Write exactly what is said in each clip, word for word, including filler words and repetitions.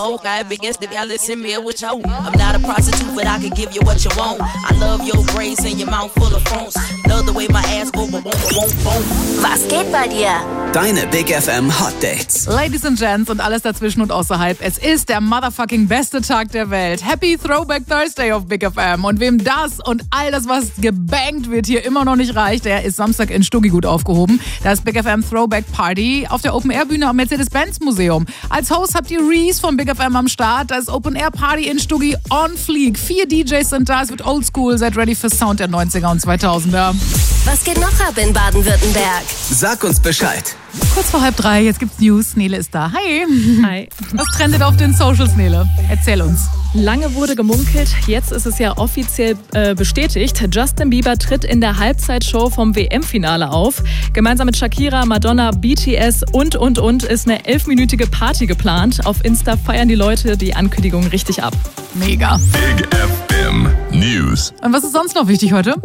folk, I begins to listen me what you want. I'm not a prostitute, but I can give you what you want. I love your braids and your mouth full of phones. Love the way my ass go, boom, boom, boom, boom. Was geht bei dir? Deine Big F M Hot Dates. Ladies and Gents und alles dazwischen und außerhalb. Es ist der motherfucking beste Tag der Welt. Happy Throwback Thursday auf Big F M. Und wem das und all das, was gebankt wird, hier immer noch nicht reicht, der ist Samstag in Stuggi gut aufgehoben. Da ist Big F M Throwback Party auf der Open-Air-Bühne am Mercedes-Benz-Museum. Als Host habt ihr Reese von Big F M am Start. Da ist Open-Air-Party in Stuggi on fleek. Vier D Js sind da. Es wird oldschool. Seid ready für Sound der neunziger und zweitausender. Was geht noch ab in Baden-Württemberg? Sag uns Bescheid. Kurz vor halb drei, jetzt gibt's News. Nele ist da. Hi. Hi. Was trendet auf den Socials, Nele? Erzähl uns. Lange wurde gemunkelt, jetzt ist es ja offiziell äh, bestätigt. Justin Bieber tritt in der Halbzeitshow vom W M-Finale auf. Gemeinsam mit Shakira, Madonna, B T S und, und, und ist eine elfminütige Party geplant. Auf Insta feiern die Leute die Ankündigung richtig ab. Mega. Big F M News. Und was ist sonst noch wichtig heute?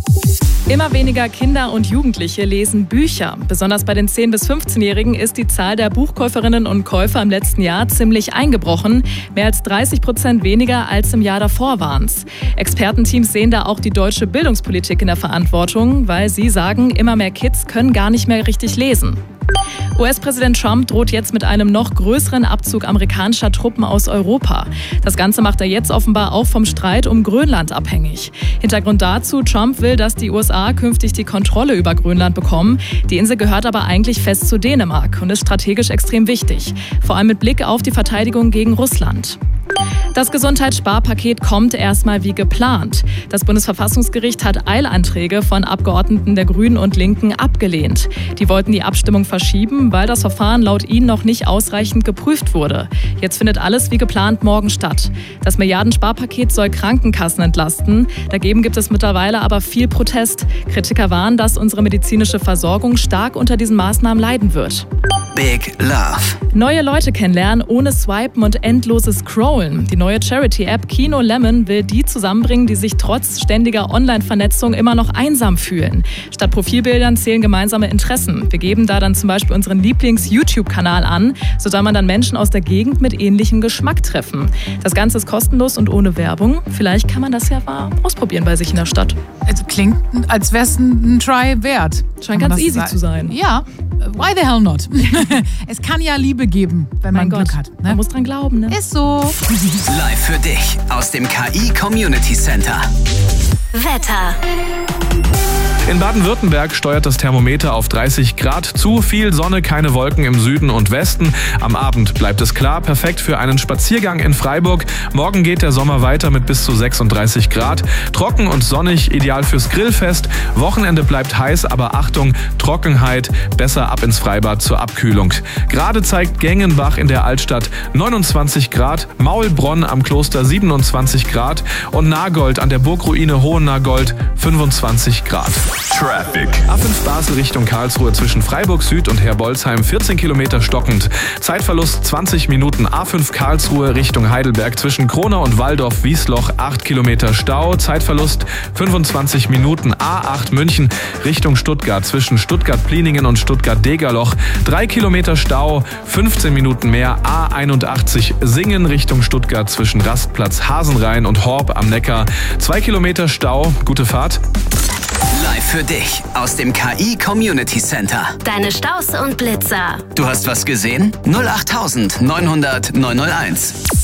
Immer weniger Kinder und Jugendliche lesen Bücher. Besonders bei den zehn- bis fünfzehnjährigen ist die Zahl der Buchkäuferinnen und Käufer im letzten Jahr ziemlich eingebrochen. Mehr als dreißig Prozent weniger als im Jahr davor waren es. Expertenteams sehen da auch die deutsche Bildungspolitik in der Verantwortung, weil sie sagen, immer mehr Kids können gar nicht mehr richtig lesen. U S-Präsident Trump droht jetzt mit einem noch größeren Abzug amerikanischer Truppen aus Europa. Das Ganze macht er jetzt offenbar auch vom Streit um Grönland abhängig. Hintergrund dazu, Trump will, dass die U S A künftig die Kontrolle über Grönland bekommen. Die Insel gehört aber eigentlich fest zu Dänemark und ist strategisch extrem wichtig. Vor allem mit Blick auf die Verteidigung gegen Russland. Das Gesundheitssparpaket kommt erstmal wie geplant. Das Bundesverfassungsgericht hat Eilanträge von Abgeordneten der Grünen und Linken abgelehnt. Die wollten die Abstimmung verschieben, weil das Verfahren laut ihnen noch nicht ausreichend geprüft wurde. Jetzt findet alles wie geplant morgen statt. Das Milliardensparpaket soll Krankenkassen entlasten. Dagegen gibt es mittlerweile aber viel Protest. Kritiker warnen, dass unsere medizinische Versorgung stark unter diesen Maßnahmen leiden wird. Big Love. Neue Leute kennenlernen ohne Swipen und endloses Scrollen. Die neue Charity-App Kino Lemon will die zusammenbringen, die sich trotz ständiger Online-Vernetzung immer noch einsam fühlen. Statt Profilbildern zählen gemeinsame Interessen. Wir geben da dann zum Beispiel unseren Lieblings-YouTube-Kanal an, so soll man dann Menschen aus der Gegend mit ähnlichem Geschmack treffen. Das Ganze ist kostenlos und ohne Werbung. Vielleicht kann man das ja mal ausprobieren bei sich in der Stadt. Also klingt, als wäre es ein Try wert. Scheint ganz easy zu sein. Ja, why the hell not? Es kann ja Liebe geben, wenn man Mein Glück Gott, hat. Ne? Man muss dran glauben, ne? Ist so. Live für dich aus dem K I Community Center. Wetter. In Baden-Württemberg steuert das Thermometer auf dreißig Grad zu. Viel Sonne, keine Wolken im Süden und Westen. Am Abend bleibt es klar, perfekt für einen Spaziergang in Freiburg. Morgen geht der Sommer weiter mit bis zu sechsunddreißig Grad. Trocken und sonnig, ideal fürs Grillfest. Wochenende bleibt heiß, aber Achtung, Trockenheit, besser ab ins Freibad zur Abkühlung. Gerade zeigt Gengenbach in der Altstadt neunundzwanzig Grad, Maulbronn am Kloster siebenundzwanzig Grad und Nagold an der Burgruine Hohennagold fünfundzwanzig Grad. Traffic. A fünf Basel Richtung Karlsruhe zwischen Freiburg Süd und Herbolzheim vierzehn Kilometer stockend. Zeitverlust zwanzig Minuten. A fünf Karlsruhe Richtung Heidelberg zwischen Kronau und Waldorf-Wiesloch acht Kilometer Stau. Zeitverlust fünfundzwanzig Minuten. A acht München Richtung Stuttgart zwischen Stuttgart-Pliningen und Stuttgart-Degerloch drei Kilometer Stau, fünfzehn Minuten mehr. A einundachtzig Singen Richtung Stuttgart zwischen Rastplatz Hasenrhein und Horb am Neckar zwei Kilometer Stau. Gute Fahrt. Live für dich aus dem K I Community Center. Deine Staus und Blitzer. Du hast was gesehen? null acht neun null null neun null eins.